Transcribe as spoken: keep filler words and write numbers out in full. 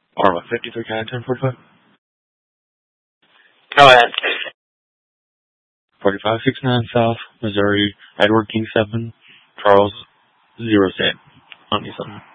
Or what, fifty-three County ten forty-five? Go ahead. forty-five sixty-nine South, Missouri, Edward King seven, Charles zero seven. On you something.